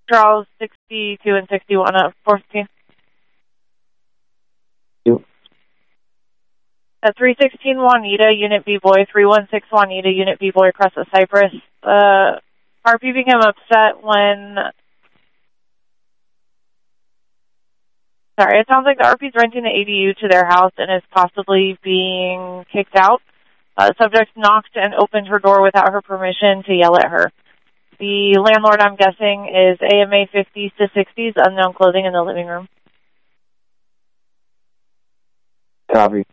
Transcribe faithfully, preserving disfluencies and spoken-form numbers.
Charles sixty-two and sixty-one at fourteen. You. At three sixteen Juanita, Unit B-Boy, three one six Juanita, Unit B-Boy across the Cypress. Uh, R P became upset when... Sorry, it sounds like the R P's renting the A D U to their house and is possibly being kicked out. Uh, the subject knocked and opened her door without her permission to yell at her. The landlord, I'm guessing, is A M A fifties to sixties, unknown clothing in the living room. Copy.